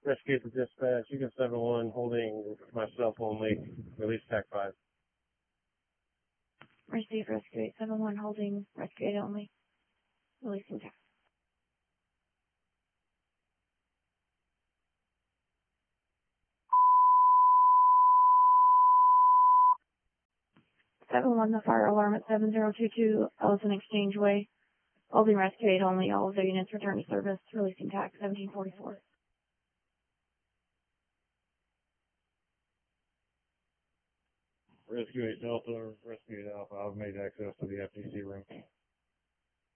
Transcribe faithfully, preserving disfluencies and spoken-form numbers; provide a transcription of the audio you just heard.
Rescue to dispatch, Eagle seven one, holding myself only, release TAC five. Receive rescue eight seven one, holding rescue eight only, releasing TAC. seven one, the fire alarm at seven zero two two Ellison Exchange Way, holding rescue eight only, all of their units return to service, releasing TAC seventeen forty-four. Rescue eight Delta, Rescue eight Alpha, I've made access to the F T C room.